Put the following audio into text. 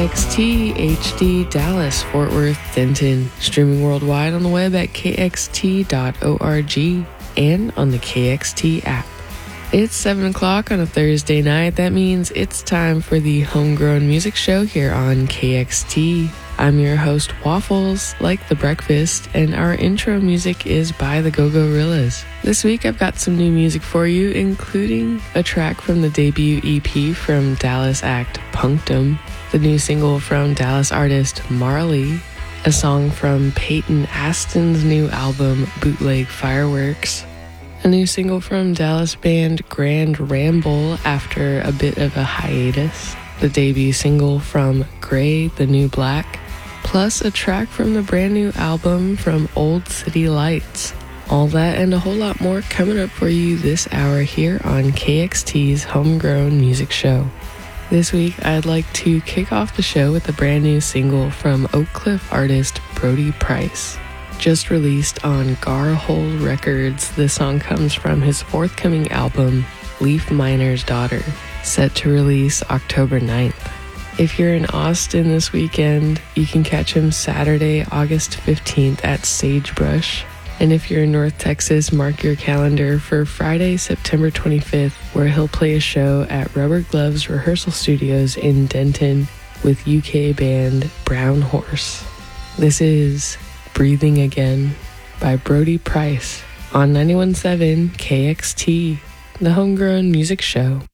KXT HD Dallas, Fort Worth, Denton, streaming worldwide on the web at kxt.org and on the KXT app. It's 7 o'clock on a Thursday night. That means it's time for the Homegrown Music Show here on KXT. I'm your host, Waffles, like the breakfast, and our intro music is by the Go-Gorillas. This week I've got some new music for you, including a track from the debut EP from Dallas act Punctum, the new single from Dallas artist Marley, a song from Peyton Aston's new album Bootleg Fireworks, a new single from Dallas band Grand Ramble after a bit of a hiatus, the debut single from Grey the New Black, plus a track from the brand new album from Old City Lights. All that and a whole lot more coming up for you this hour here on KXT's Homegrown Music Show. This week, I'd like to kick off the show with a brand new single from Oak Cliff artist Brody Price. Just released on Garhole Records, this song comes from his forthcoming album, Leaf Miner's Daughter, set to release October 9th. If you're in Austin this weekend, you can catch him Saturday, August 15th at Sagebrush. And if you're in North Texas, mark your calendar for Friday, September 25th, where he'll play a show at Rubber Gloves Rehearsal Studios in Denton with UK band Brown Horse. This is Breathing Again by Brody Price on 91.7 KXT, the Homegrown Music Show.